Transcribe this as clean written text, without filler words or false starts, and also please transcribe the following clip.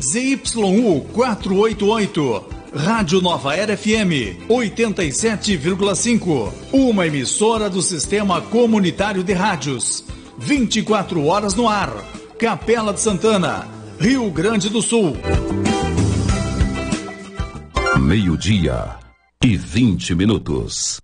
ZYU 488, Rádio Nova Era FM 87,5, uma emissora do Sistema Comunitário de Rádios, 24 horas no ar, Capela de Santana, Rio Grande do Sul. 12:20.